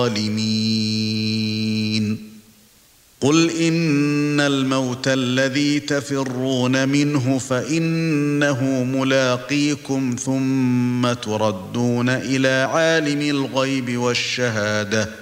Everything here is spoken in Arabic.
الظالمين قل إن الموت الذي تفرون منه فإنه ملاقيكم ثم تردون إلى عالم الغيب والشهادة